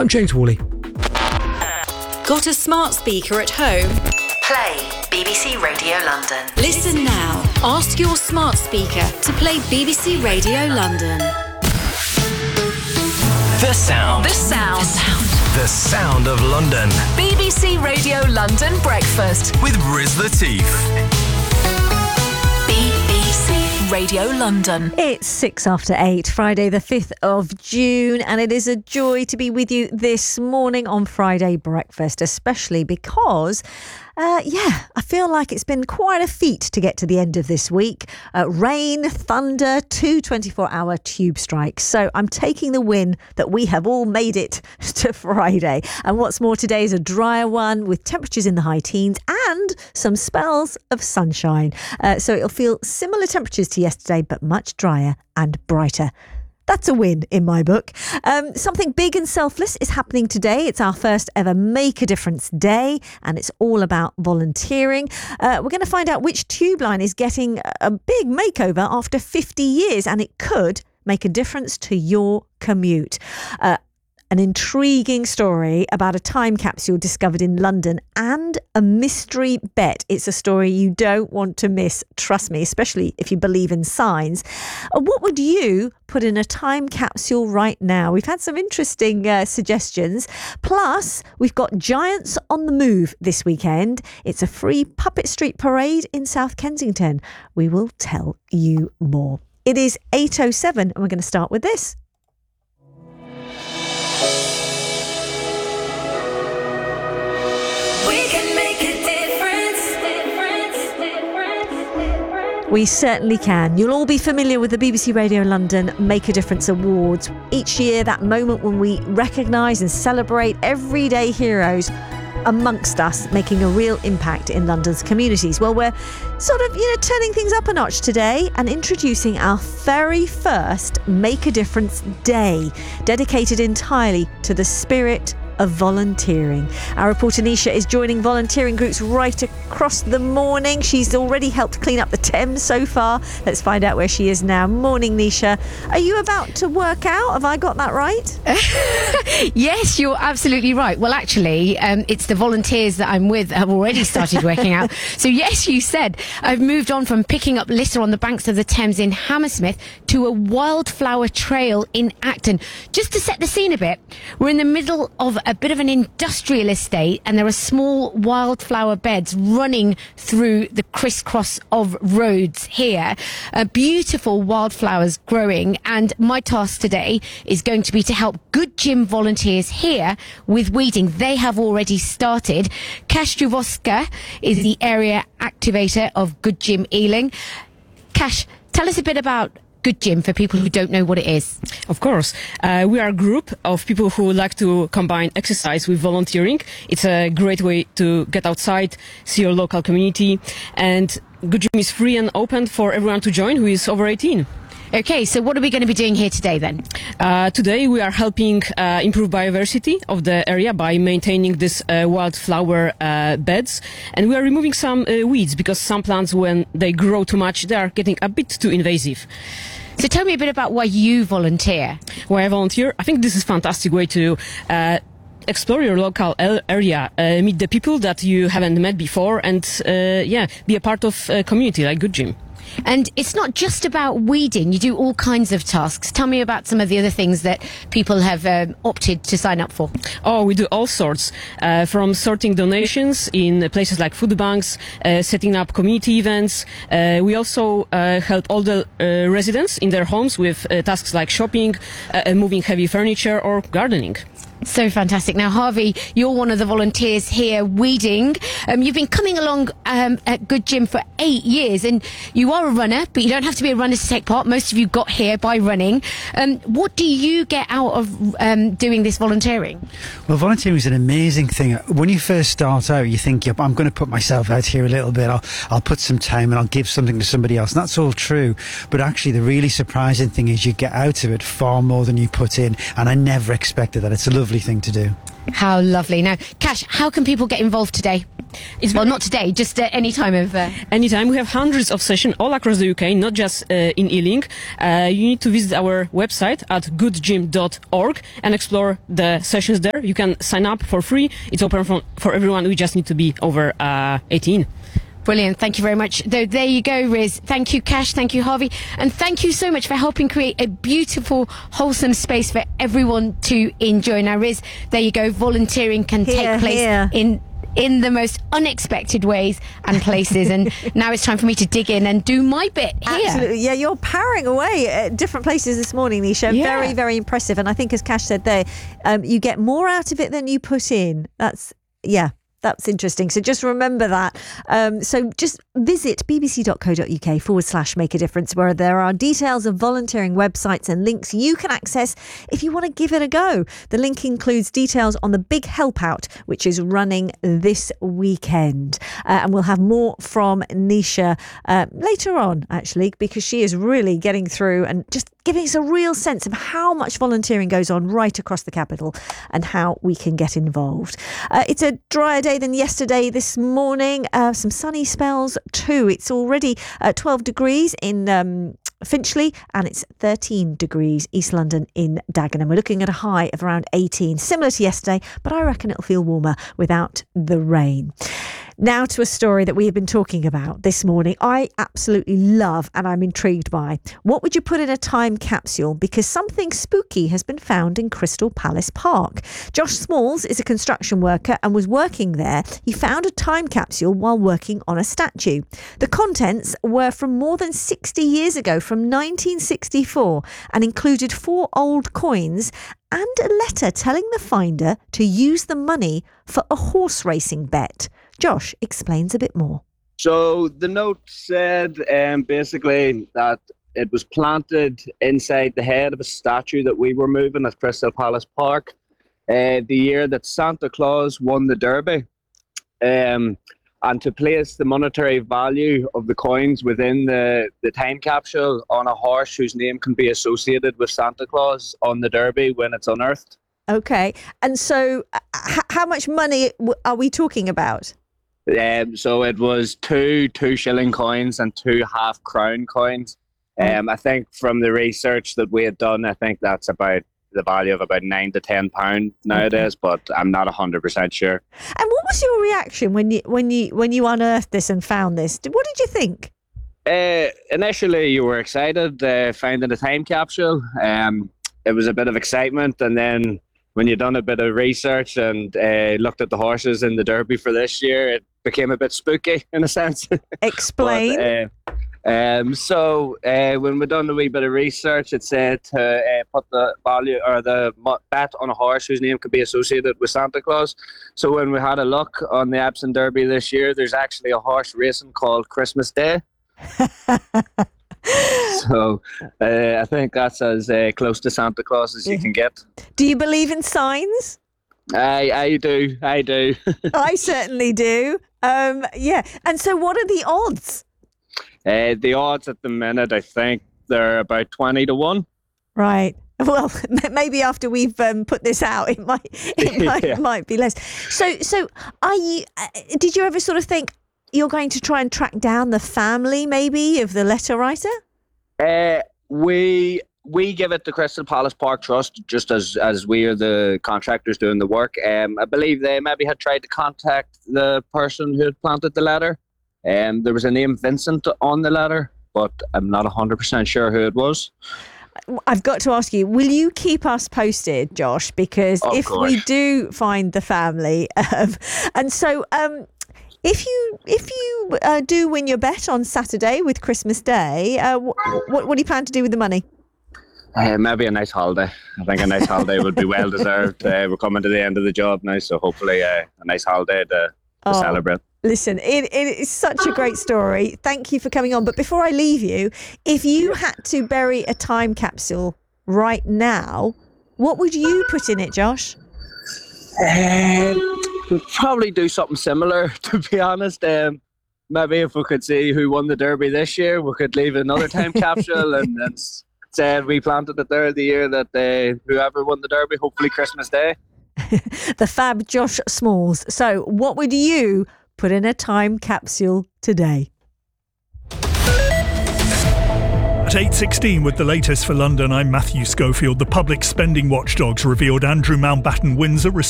I'm James Worley. Got a smart speaker at home? Play BBC Radio London. Listen now. Ask your smart speaker to play BBC Radio London. The sound. The sound. The sound. The sound of London. BBC Radio London Breakfast With Riz Latif. BBC Radio London. It's 6:08, Friday the 5th of June, and it is a joy to be with you this morning on Friday Breakfast, especially because I feel like it's been quite a feat to get to the end of this week. Rain, thunder, 2 24-hour tube strikes. So I'm taking the win that we have all made it to Friday. And what's more, today is a drier one with temperatures in the high teens and some spells of sunshine. So it'll feel similar temperatures to yesterday, but much drier and brighter. That's a win in my book. Something big and selfless is happening today. It's our first ever Make a Difference Day, and it's all about volunteering. We're going to find out which tube line is getting a big makeover after 50 years, and it could make a difference to your commute. An intriguing story about a time capsule discovered in London and a mystery bet. It's a story you don't want to miss, trust me, especially if you believe in signs. What would you put in a time capsule right now? We've had some interesting suggestions. Plus, we've got Giants on the Move this weekend. It's a free Puppet Street parade in South Kensington. We will tell you more. It is 8:07 and we're going to start with this. We certainly can. You'll all be familiar with the BBC Radio London Make a Difference Awards. Each year, that moment when we recognise and celebrate everyday heroes amongst us making a real impact in London's communities. Well, we're sort of, turning things up a notch today and introducing our very first Make a Difference Day, dedicated entirely to the spirit of volunteering. Our reporter Nisha is joining volunteering groups right across the morning. She's already helped clean up the Thames so far. Let's find out where she is now. Morning, Nisha. Are you about to work out? Have I got that right? Yes, you're absolutely right. Well, actually, it's the volunteers that I'm with have already started working out. So yes, you said I've moved on from picking up litter on the banks of the Thames in Hammersmith to a wildflower trail in Acton. Just to set the scene a bit, we're in the middle of a bit of an industrial estate, and there are small wildflower beds running through the crisscross of roads here. Beautiful wildflowers growing, and my task today is going to be to help Good Gym volunteers here with weeding. They have already started. Kash Juvoska is the area activator of Good Gym Ealing. Kash, tell us a bit about Good Gym for people who don't know what it is. Of course. We are a group of people who like to combine exercise with volunteering. It's a great way to get outside, see your local community, and Good Gym is free and open for everyone to join who is over 18. Okay, so what are we going to be doing here today then? Today we are helping improve biodiversity of the area by maintaining these wildflower beds, and we are removing some weeds because some plants, when they grow too much, they are getting a bit too invasive. So tell me a bit about why you volunteer. Why I volunteer? I think this is a fantastic way to explore your local area, meet the people that you haven't met before, and be a part of a community like Good Gym. And it's not just about weeding. You do all kinds of tasks. Tell me about some of the other things that people have opted to sign up for. Oh, we do all sorts, from sorting donations in places like food banks, setting up community events. We also help all the residents in their homes with tasks like shopping, moving heavy furniture, or gardening. So fantastic. Now, Harvey, you're one of the volunteers here weeding. You've been coming along at Good Gym for 8 years, and you are a runner, but you don't have to be a runner to take part. Most of you got here by running. What do you get out of doing this volunteering? Well, volunteering is an amazing thing. When you first start out, you think, yep, I'm going to put myself out here a little bit. I'll put some time and I'll give something to somebody else. And that's all true. But actually, the really surprising thing is you get out of it far more than you put in. And I never expected that. It's a lovely thing to do. How lovely. Now, Kash, how can people get involved today? Well, not today, just at any time of... Anytime. We have hundreds of sessions all across the UK, not just in Ealing. You need to visit our website at goodgym.org and explore the sessions there. You can sign up for free. It's open for everyone. We just need to be over 18. Brilliant. Thank you very much. There you go, Riz. Thank you, Cash. Thank you, Harvey. And thank you so much for helping create a beautiful, wholesome space for everyone to enjoy. Now, Riz, there you go. Volunteering can take place in the most unexpected ways and places. And now it's time for me to dig in and do my bit here. Absolutely. Yeah, you're powering away at different places this morning, Nisha. Yeah. Very, very impressive. And I think, as Cash said there, you get more out of it than you put in. That's interesting. So just remember that. So just visit bbc.co.uk/make a difference, where there are details of volunteering websites and links you can access if you want to give it a go. The link includes details on the Big Help Out, which is running this weekend. And we'll have more from Nisha later on, actually, because she is really getting through and just giving us a real sense of how much volunteering goes on right across the capital and how we can get involved. It's a drier day than yesterday this morning. Some sunny spells too. It's already 12 degrees in Finchley, and it's 13 degrees East London in Dagenham. We're looking at a high of around 18, similar to yesterday, but I reckon it'll feel warmer without the rain. Now to a story that we have been talking about this morning. I absolutely love and I'm intrigued by. What would you put in a time capsule? Because something spooky has been found in Crystal Palace Park. Josh Smalls is a construction worker and was working there. He found a time capsule while working on a statue. The contents were from more than 60 years ago, from 1964, and included 4 old coins and a letter telling the finder to use the money for a horse racing bet. Josh explains a bit more. So the note said basically that it was planted inside the head of a statue that we were moving at Crystal Palace Park the year that Santa Claus won the Derby. And to place the monetary value of the coins within the time capsule on a horse whose name can be associated with Santa Claus on the Derby when it's unearthed. Okay. And so how much money are we talking about? So it was two shilling coins and 2 half-crown coins. I think from the research that we had done, I think that's about the value of about £9 to £10 nowadays, but I'm not 100% sure. And what was your reaction when you unearthed this and found this? What did you think? Initially, you were excited finding a time capsule. It was a bit of excitement, and then when you'd done a bit of research and looked at the horses in the Derby for this year, it became a bit spooky in a sense. Explain. So when we done a wee bit of research, it said to put the value or the bet on a horse whose name could be associated with Santa Claus. So when we had a look on the Epsom Derby this year, there's actually a horse racing called Christmas Day. So I think that's as close to Santa Claus as you can get. Do you believe in signs? I do. I certainly do. Yeah. And so what are the odds? The odds at the minute, I think they're about 20 to 1. Right. Well, maybe after we've put this out, it might be less. So are you? Did you ever sort of think you're going to try and track down the family, maybe, of the letter writer? We give it to Crystal Palace Park Trust, just as we are the contractors doing the work. I believe they maybe had tried to contact the person who had planted the letter. There was a name Vincent on the letter, but I'm not 100% sure who it was. I've got to ask you, will you keep us posted, Josh? Because if we do find the family, and so if you do win your bet on Saturday with Christmas Day, what do you plan to do with the money? Maybe a nice holiday. I think a nice holiday would be well deserved. We're coming to the end of the job now, so hopefully a nice holiday to celebrate. Listen, it is such a great story. Thank you for coming on. But before I leave you, if you had to bury a time capsule right now, what would you put in it, Josh? We'd probably do something similar, to be honest. Maybe if we could see who won the Derby this year, we could leave another time capsule and said we planted it there the year that whoever won the Derby, hopefully Christmas Day. The fab Josh Smalls. So what would you put in a time capsule today. At 8:16 with the latest for London, I'm Matthew Schofield. The public spending watchdogs revealed Andrew Mountbatten Windsor